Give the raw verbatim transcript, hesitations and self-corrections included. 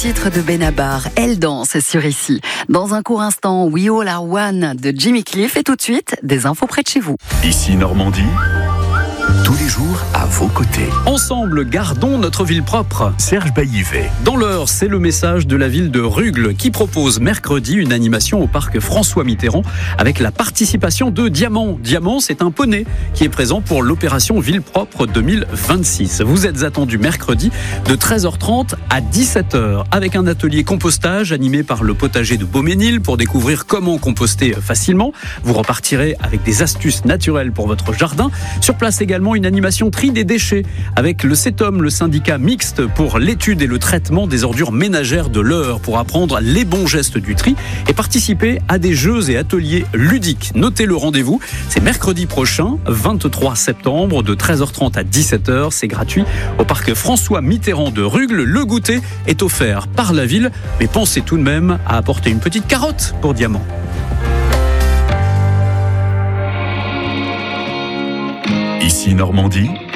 Titre de Benabar, Elle danse sur Ici. Dans un court instant, We All Are One de Jimmy Cliff et tout de suite, des infos près de chez vous. Ici Normandie, tous les jours à vos côtés. Ensemble, gardons notre ville propre. Serge Baillivet. Dans l'heure, c'est le message de la ville de Rugles qui propose mercredi une animation au parc François Mitterrand avec la participation de Diamant. Diamant, c'est un poney qui est présent pour l'opération Ville Propre deux mille vingt-six. Vous êtes attendus mercredi de treize heures trente à dix-sept heures avec un atelier compostage animé par le potager de Beauménil pour découvrir comment composter facilement. Vous repartirez avec des astuces naturelles pour votre jardin. Sur place également une animation tri des déchets avec le CETOM, le syndicat mixte pour l'étude et le traitement des ordures ménagères de l'Eure pour apprendre les bons gestes du tri et participer à des jeux et ateliers ludiques. Notez le rendez-vous, c'est mercredi prochain, vingt-trois septembre, de treize heures trente à dix-sept heures. C'est gratuit au parc François Mitterrand de Rugles. Le goûter est offert par la ville, mais pensez tout de même à apporter une petite carotte pour Diamant. Ici Normandie,